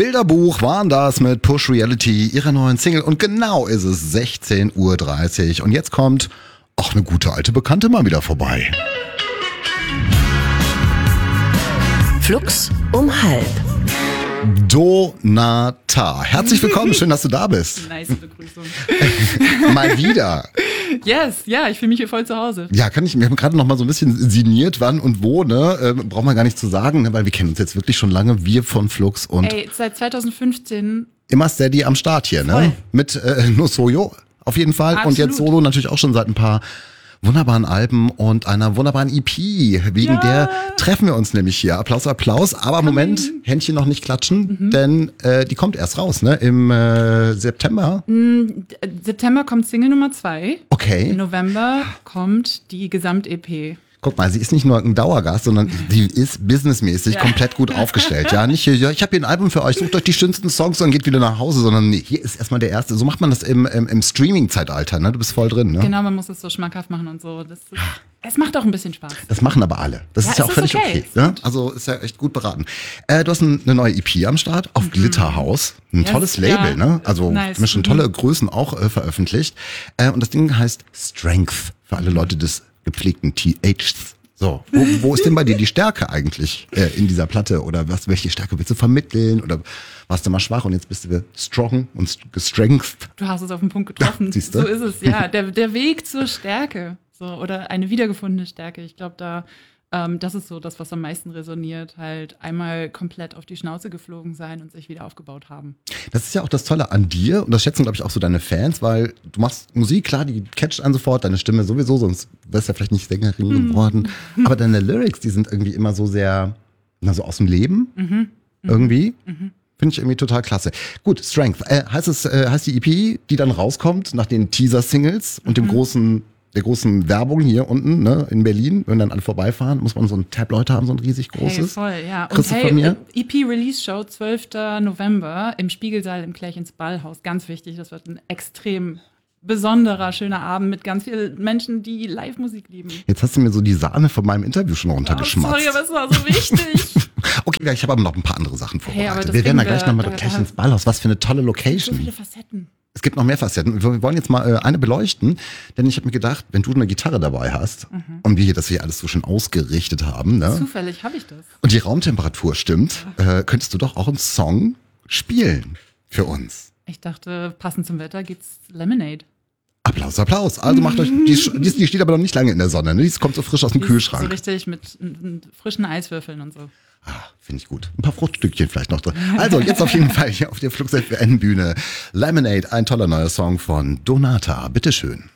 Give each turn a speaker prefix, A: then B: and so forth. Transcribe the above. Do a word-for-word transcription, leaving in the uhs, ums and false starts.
A: Bilderbuch waren das mit Push Reality, ihrer neuen Single. Und genau ist es sechzehn Uhr dreißig. Und jetzt kommt auch eine gute alte Bekannte mal wieder vorbei.
B: Flux um halb.
A: Donata. Herzlich willkommen, schön, dass du da bist.
C: Nice Begrüßung.
A: Mal wieder.
C: Yes, ja, ich fühle mich hier voll zu Hause.
A: Ja, kann ich, wir haben gerade noch mal so ein bisschen sinniert, wann und wo, ne? Äh, braucht man gar nicht zu sagen, ne? Weil wir kennen uns jetzt wirklich schon lange, wir von Flux und
C: Ey, seit zwanzig fünfzehn.
A: immer steady am Start hier, ne?
C: Voll.
A: Mit äh, No Soyo auf jeden Fall.
C: Absolut.
A: Und jetzt Solo natürlich auch schon seit ein paar wunderbaren Alben und einer wunderbaren E P. Wegen
C: Ja.
A: der treffen wir uns nämlich hier. Applaus, Applaus. Aber Moment, Händchen noch nicht klatschen,
C: Mhm.
A: denn äh, die kommt erst raus, ne? Im äh, September.
C: Im September kommt Single Nummer zwei. Im
A: Okay.
C: November kommt die Gesamt-E P.
A: Guck mal, sie ist nicht nur ein Dauergast, sondern sie ist businessmäßig
C: Ja.
A: komplett gut aufgestellt. Ja, nicht hier, ja, ich habe hier ein Album für euch, sucht euch die schönsten Songs und geht wieder nach Hause, sondern nee, hier ist erstmal der erste. So macht man das im, im, im Streaming-Zeitalter, ne? Du bist voll drin, ne?
C: Genau, man muss es so schmackhaft machen und so. Das ist, es macht auch ein bisschen Spaß.
A: Das machen aber alle. Das
C: Ja,
A: ist ja
C: es
A: auch
C: ist
A: völlig
C: okay.
A: okay. ne? Also ist ja echt gut beraten. Äh, du hast ein, eine neue E P am Start auf Glitterhouse. Ein
C: Yes,
A: tolles Label,
C: ja.
A: ne? Also
C: Nice.
A: haben schon
C: Mhm.
A: tolle Größen auch äh, veröffentlicht. Äh, und das Ding heißt Strength für alle Leute des gepflegten T Hs. So, wo, wo ist denn bei dir die Stärke eigentlich äh, in dieser Platte? Oder was, welche Stärke willst du vermitteln? Oder warst du mal schwach und jetzt bist du strong und gestrength?
C: Du hast es auf den Punkt getroffen.
A: Ja, siehst du?
C: So ist es, ja. Der, der Weg zur Stärke. So, oder eine wiedergefundene Stärke. Ich glaube, da, ähm, das ist so das, was am meisten resoniert. Halt einmal komplett auf die Schnauze geflogen sein und sich wieder aufgebaut haben.
A: Das ist ja auch das Tolle an dir und das schätzen, glaube ich, auch so deine Fans, weil du machst Musik, klar, die catcht einen sofort, deine Stimme sowieso, sonst wärst du ja vielleicht nicht Sängerin geworden. Aber deine Lyrics, die sind irgendwie immer so sehr, na, so aus dem Leben,
C: Mhm.
A: irgendwie. Finde ich irgendwie total klasse. Gut, Strength. Äh, heißt es, äh, heißt die E P, die dann rauskommt nach den Teaser-Singles und dem großen, der großen Werbung hier unten, ne, in Berlin, wenn dann alle vorbeifahren, muss man so ein Tab-Leute haben, so ein riesig
C: Hey,
A: großes.
C: voll, ja. Und
A: Kriegst du
C: hey,
A: von mir?
C: E P-Release-Show, zwölften November im Spiegelsaal im Klärchens Ballhaus. Ganz wichtig, das wird ein extrem besonderer, schöner Abend mit ganz vielen Menschen, die Live-Musik lieben.
A: Jetzt hast du mir so die Sahne von meinem Interview schon
C: Oh,
A: runtergeschmatzt.
C: sorry, aber es war so wichtig.
A: Okay, ja, ich habe aber noch ein paar andere Sachen
C: Hey, aber
A: vorbereitet.
C: das
A: wir werden da
C: Ding,
A: gleich
C: da-
A: nochmal
C: da-
A: gleich
C: da-
A: ins Ballhaus. Was für eine tolle
C: So
A: Location.
C: viele Facetten.
A: Es gibt noch mehr Facetten. Wir wollen jetzt mal äh, eine beleuchten, denn ich habe mir gedacht, wenn du eine Gitarre dabei hast und wir hier das hier alles so schön ausgerichtet haben, ne,
C: Zufällig habe ich das.
A: und die Raumtemperatur stimmt, äh, könntest du doch auch einen Song spielen für uns.
C: Ich dachte, passend zum Wetter gibt's Lemonade.
A: Applaus, Applaus. Also macht euch, die, die, die steht aber noch nicht lange in der Sonne, ne? Die kommt so frisch aus dem
C: Die ist
A: Kühlschrank.
C: So richtig mit n- n- frischen Eiswürfeln und so.
A: Ah, finde ich gut. Ein paar Fruchtstückchen vielleicht noch drin. Also, jetzt auf jeden Fall hier auf der Flux F M Bühne. Lemonade, ein toller neuer Song von Donata. Bitteschön.